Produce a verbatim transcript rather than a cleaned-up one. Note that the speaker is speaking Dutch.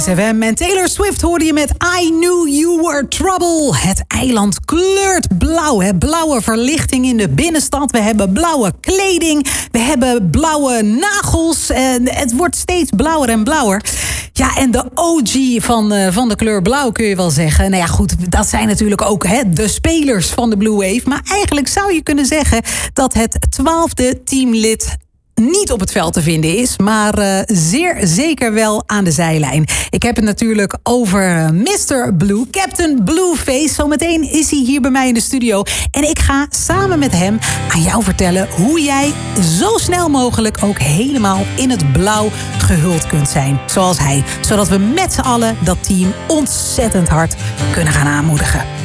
F M en Taylor Swift hoorde je met I Knew You Were Trouble. Het eiland kleurt blauw. Hè? Blauwe verlichting in de binnenstad. We hebben blauwe kleding. We hebben blauwe nagels. En het wordt steeds blauwer en blauwer. Ja, en de O G van, uh, van de kleur blauw kun je wel zeggen. Nou ja, goed, dat zijn natuurlijk ook hè, de spelers van de Blue Wave. Maar eigenlijk zou je kunnen zeggen dat het twaalfde teamlid niet op het veld te vinden is, maar uh, zeer zeker wel aan de zijlijn. Ik heb het natuurlijk over mister Blue, Captain Blueface. Zometeen is hij hier bij mij in de studio. En ik ga samen met hem aan jou vertellen hoe jij zo snel mogelijk ook helemaal in het blauw gehuld kunt zijn. Zoals hij. Zodat we met z'n allen dat team ontzettend hard kunnen gaan aanmoedigen.